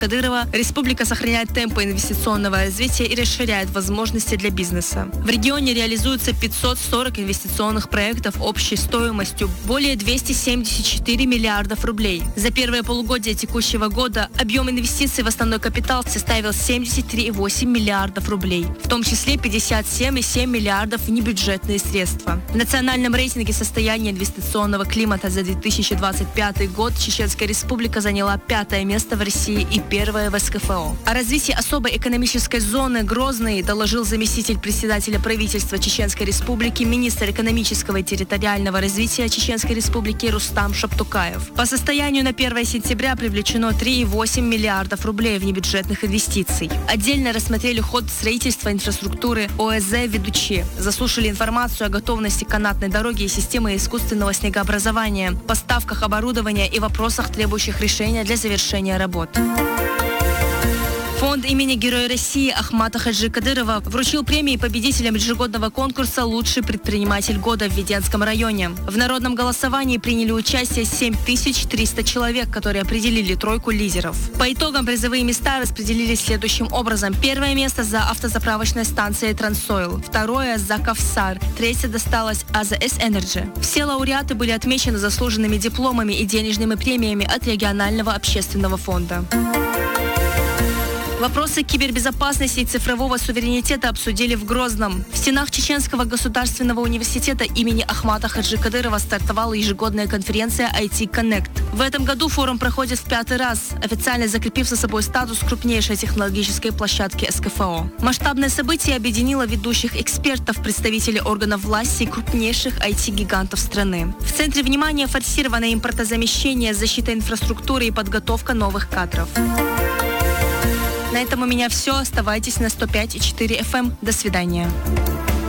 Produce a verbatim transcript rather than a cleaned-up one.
Кадырова, республика сохраняет темпы инвестиционного развития и расширяет возможности для бизнеса. В регионе реализуется пятьсот сорок инвестиционных проектов общей стоимостью более двести семьдесят четыре миллиардов рублей. За первое полугодие текущего года объем инвестиций в основной капитал составил семьдесят три целых восемь десятых миллиардов рублей, в том числе пятьдесят семь целых семь десятых миллиардов в небюджетные средства. В национальном рейтинге состояния инвестиционного климата за две тысячи двадцать пятый год Чеченская республика заняла пятое место в России и первое в СКФО. О развитии особой экономической зоны Грозный доложил заместитель председателя правительства Чеченской республики, министр экономического и территориального развития Чеченской республики Рустам Шаптукаев. По состоянию на первое сентября привлечено три целых восемь десятых миллиардов рублей в небюджетных инвестиций. Отдельно рассмотрели ход строительства инфраструктуры ОСЗ «Ведучи». Заслушали информацию о готовности канатной дороги и системы искусственного снегообразования, поставках оборудования и вопросах, требующих решения для завершения работ. Фонд имени Героя России Ахмата Хаджи Кадырова вручил премии победителям ежегодного конкурса «Лучший предприниматель года» в Веденском районе. В народном голосовании приняли участие семь тысяч триста человек, которые определили тройку лидеров. По итогам призовые места распределились следующим образом. Первое место за автозаправочной станцией «Трансойл», второе за «Кавсар», третье досталось АЗС Энерджи. Все лауреаты были отмечены заслуженными дипломами и денежными премиями от регионального общественного фонда. Вопросы кибербезопасности и цифрового суверенитета обсудили в Грозном. В стенах Чеченского государственного университета имени Ахмата Хаджи Кадырова стартовала ежегодная конференция ай ти Connect. В этом году форум проходит в пятый раз, официально закрепив за собой статус крупнейшей технологической площадки СКФО. Масштабное событие объединило ведущих экспертов, представителей органов власти и крупнейших ай ти-гигантов страны. В центре внимания форсированное импортозамещение, защита инфраструктуры и подготовка новых кадров. На этом у меня все. Оставайтесь на сто пять и четыре эф эм. До свидания.